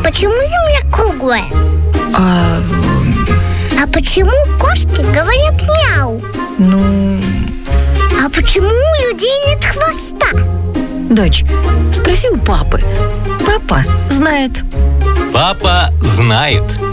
почему Земля круглая? А почему кошки говорят мяу? А почему у людей нет хвоста? Дочь, спроси у папы. Папа знает. Папа знает.